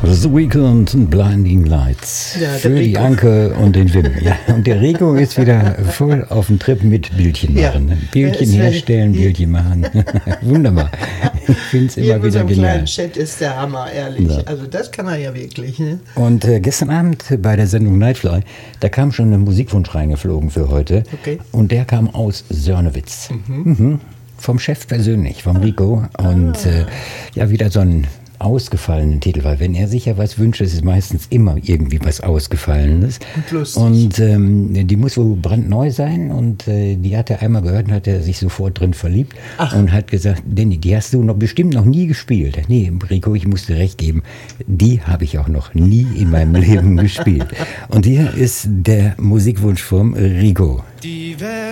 The Weeknd und Blinding Lights. Ja, für die Anke und den Wim. Ja, und der Rico ist wieder voll auf dem Trip mit Bildchen machen. Ja. Bildchen herstellen, Bildchen machen. Wunderbar. Ich finde es immer wieder genial. Kleinen Chat ist der Hammer, ehrlich. Ja. Also das kann er ja wirklich. Ne? Und gestern Abend bei der Sendung Nightfly, da kam schon ein Musikwunsch reingeflogen für heute. Okay. Und der kam aus Sörnewitz. Vom Chef persönlich, vom Rico. Und ja, wieder so ein ausgefallenen Titel, weil wenn er sich ja was wünscht, ist es meistens immer irgendwie was Ausgefallenes. Und die muss so brandneu sein und die hat er einmal gehört und hat er sich sofort drin verliebt. Und hat gesagt, Danny, die hast du noch bestimmt noch nie gespielt. Nee, Rico, ich muss dir recht geben, die habe ich auch noch nie in meinem Leben gespielt. Und hier ist der Musikwunsch vom Rico.